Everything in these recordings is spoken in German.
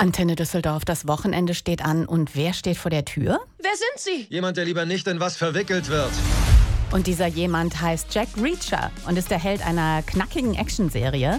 Antenne Düsseldorf, das Wochenende steht an und wer steht vor der Tür? Wer sind Sie? Jemand, der lieber nicht in was verwickelt wird. Und dieser jemand heißt Jack Reacher und ist der Held einer knackigen Actionserie.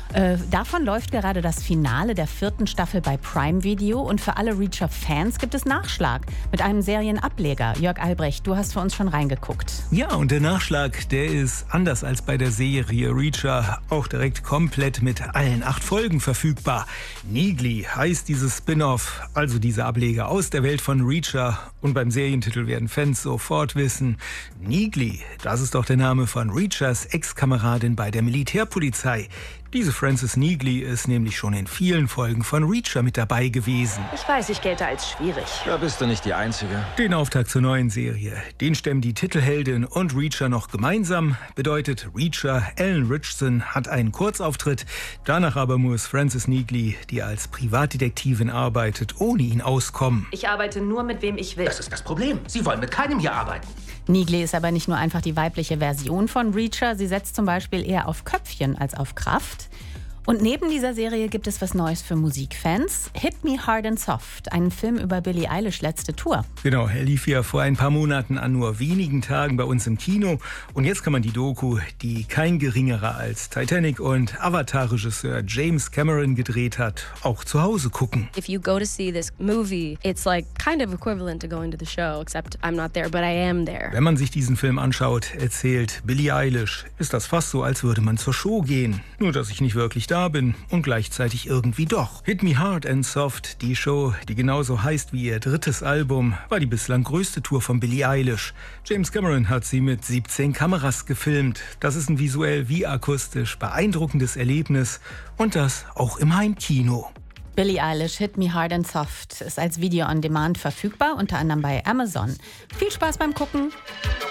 Davon läuft gerade das Finale der 4. Staffel bei Prime Video und für alle Reacher-Fans gibt es Nachschlag mit einem Serienableger. Jörg Albrecht, du hast für uns schon reingeguckt. Ja, und der Nachschlag, der ist anders als bei der Serie Reacher auch direkt komplett mit allen 8 Folgen verfügbar. Neagly heißt dieses Spin-off, also dieser Ableger aus der Welt von Reacher. Und beim Serientitel werden Fans sofort wissen, Neagly, das ist doch der Name von Reachers Ex-Kameradin bei der Militärpolizei. Diese Frances Neagly ist nämlich schon in vielen Folgen von Reacher mit dabei gewesen. Ich weiß, ich gelte als schwierig. Da bist du nicht die Einzige. Den Auftakt zur neuen Serie, den stemmen die Titelheldin und Reacher noch gemeinsam. Bedeutet, Reacher, Alan Ritchson, hat einen Kurzauftritt. Danach aber muss Frances Neagly, die als Privatdetektivin arbeitet, ohne ihn auskommen. Ich arbeite nur mit wem ich will. Das ist das Problem. Sie wollen mit keinem hier arbeiten. Neagly ist aber nicht nur einfach die weibliche Version von Reacher, sie setzt zum Beispiel eher auf Köpfchen als auf Kraft. Und neben dieser Serie gibt es was Neues für Musikfans. Hit Me Hard and Soft, einen Film über Billie Eilish letzte Tour. Genau, er lief ja vor ein paar Monaten an nur wenigen Tagen bei uns im Kino. Und jetzt kann man die Doku, die kein geringerer als Titanic und Avatar-Regisseur James Cameron gedreht hat, auch zu Hause gucken. If you go to see this movie, it's like kind of equivalent to going to the show, except I'm not there, but I am there. Wenn man sich diesen Film anschaut, erzählt Billie Eilish, ist das fast so, als würde man zur Show gehen. Nur, dass ich nicht wirklich da bin und gleichzeitig irgendwie doch. Hit Me Hard and Soft, die Show, die genauso heißt wie ihr 3. Album, war die bislang größte Tour von Billie Eilish. James Cameron hat sie mit 17 Kameras gefilmt. Das ist ein visuell wie akustisch beeindruckendes Erlebnis und das auch im Heimkino. Billie Eilish, Hit Me Hard and Soft ist als Video on Demand verfügbar, unter anderem bei Amazon. Viel Spaß beim Gucken!